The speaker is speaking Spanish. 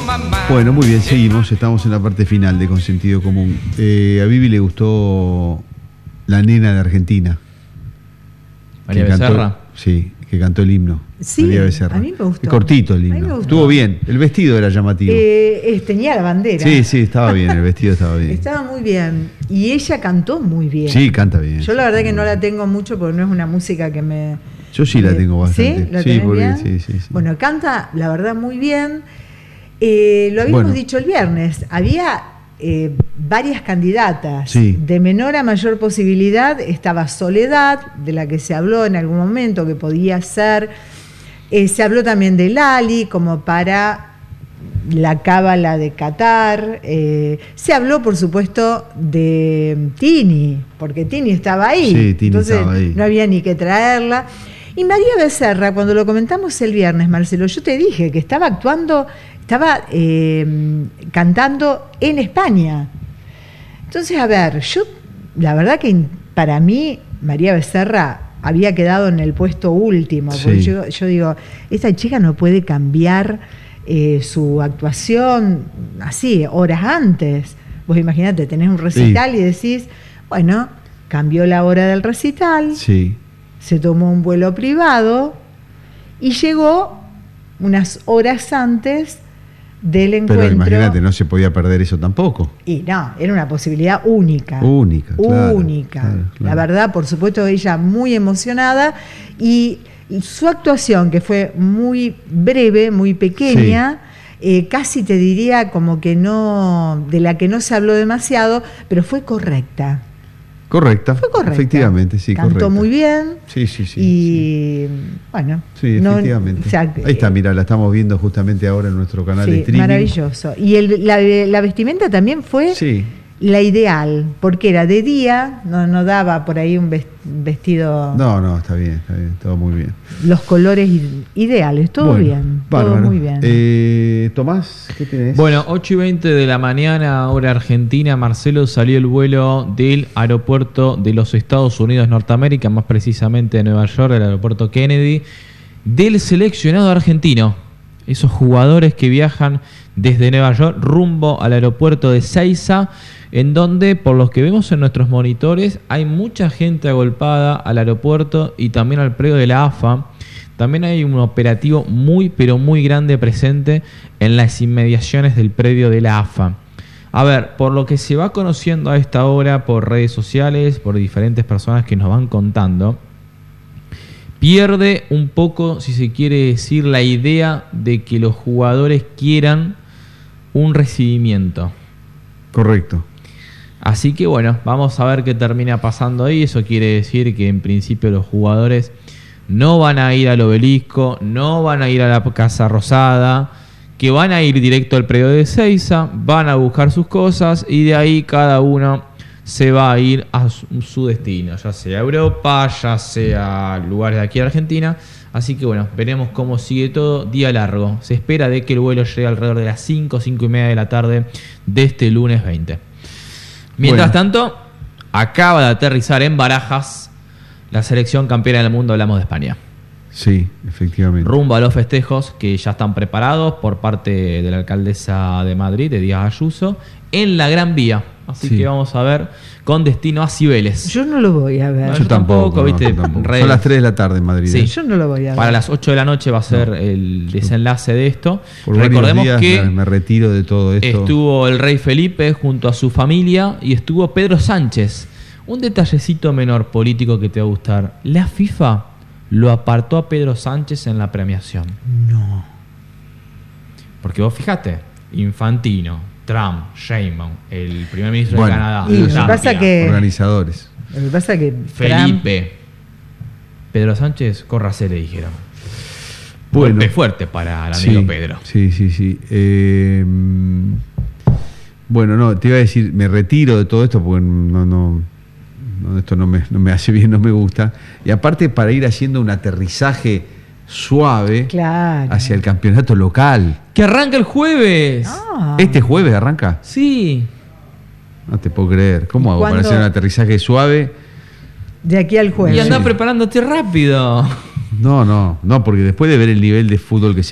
Bueno, muy bien, seguimos. Estamos en la parte final de Con Sentido Común. A Vivi le gustó La Nena de Argentina. María Becerra. Sí, que cantó el himno. Sí, María Becerra. a mí me gustó. Es cortito el himno. Estuvo bien. El vestido era llamativo. Tenía la bandera. Sí, estaba bien. El vestido estaba bien. Estaba muy bien. Y ella cantó muy bien. Sí, canta bien. Yo la verdad que no la tengo mucho porque no es una música que me... Yo sí la tengo bastante. ¿Sí? ¿La tenés bien? Sí. Bueno, canta la verdad muy bien. Lo habíamos dicho el viernes. Había varias candidatas. Sí. De menor a mayor posibilidad estaba Soledad, de la que se habló en algún momento que podía ser. Se habló también de Lali como para la cábala de Qatar. Se habló, por supuesto, de Tini, porque Tini estaba ahí. Sí, Tini entonces estaba ahí. No había ni que traerla. Y María Becerra, cuando lo comentamos el viernes, Marcelo, yo te dije que estaba actuando, estaba cantando en España. Entonces, a ver, la verdad que para mí María Becerra había quedado en el puesto último, porque yo digo, esta chica no puede cambiar su actuación así, horas antes. Vos imaginate, tenés un recital y decís, bueno, cambió la hora del recital, se tomó un vuelo privado y llegó unas horas antes del encuentro. Pero imagínate, no se podía perder eso tampoco. Y no, era una posibilidad única. Claro. La verdad, por supuesto, ella muy emocionada y su actuación, que fue muy breve, muy pequeña, casi te diría como que no, de la que no se habló demasiado, pero fue correcta. Correcta. Fue correcta. Efectivamente, sí, cantó correcta. muy bien. Sí. Y bueno. Sí, efectivamente. Ahí está, mira, la estamos viendo justamente ahora en nuestro canal de streaming. Maravilloso. Y la vestimenta también fue la ideal, porque era de día, no daba por ahí un vestido... No, está bien, todo muy bien. Los colores ideales, todo bien, todo muy bien. Tomás, ¿qué tenés? Bueno, 8:20 de la mañana, hora argentina, Marcelo, salió el vuelo del aeropuerto de los Estados Unidos Norteamérica, más precisamente de Nueva York, el aeropuerto Kennedy, del seleccionado argentino. Esos jugadores que viajan desde Nueva York rumbo al aeropuerto de Ezeiza, en donde, por los que vemos en nuestros monitores, hay mucha gente agolpada al aeropuerto y también al predio de la AFA. También hay un operativo muy, pero muy grande presente en las inmediaciones del predio de la AFA. A ver, por lo que se va conociendo a esta hora por redes sociales, por diferentes personas que nos van contando, pierde un poco, si se quiere decir, la idea de que los jugadores quieran un recibimiento. Correcto. Así que bueno, vamos a ver qué termina pasando ahí. Eso quiere decir que en principio los jugadores no van a ir al Obelisco, no van a ir a la Casa Rosada, que van a ir directo al predio de Ezeiza, van a buscar sus cosas y de ahí cada uno se va a ir a su destino, ya sea Europa, ya sea lugares de aquí de Argentina. Así que bueno, veremos cómo sigue todo. Día largo. Se espera de que el vuelo llegue alrededor de las 5:30 de la tarde de este lunes 20. Mientras tanto, acaba de aterrizar en Barajas la selección campeona del mundo, hablamos de España. Sí, efectivamente. Rumbo a los festejos que ya están preparados por parte de la alcaldesa de Madrid, de Díaz Ayuso, en la Gran Vía. Así que vamos a ver con destino a Cibeles. Yo no lo voy a ver. No, yo tampoco, ¿viste? Son las 3 de la tarde en Madrid. Sí. Yo no lo voy a ver. Para las 8 de la noche va a ser el desenlace de esto. Por Recordemos días que me retiro de todo esto. Estuvo el rey Felipe junto a su familia y estuvo Pedro Sánchez. Un detallecito menor político que te va a gustar. La FIFA lo apartó a Pedro Sánchez en la premiación. No. Porque vos fijate, Infantino, Trump, Sheinbaum, el primer ministro de Canadá, y lo que pasa que organizadores. Lo que pasa que Felipe, Trump... Pedro Sánchez, córrase, le dijeron. Bueno, golpe fuerte para el amigo Pedro. Sí. Bueno, no, te iba a decir, me retiro de todo esto porque esto no me hace bien, no me gusta. Y aparte para ir haciendo un aterrizaje suave hacia el campeonato local. Que arranca el jueves. ¿Este jueves arranca? Sí. No te puedo creer. ¿Cómo hago para hacer un aterrizaje suave? De aquí al jueves. Y andá preparándote rápido. No, porque después de ver el nivel de fútbol que se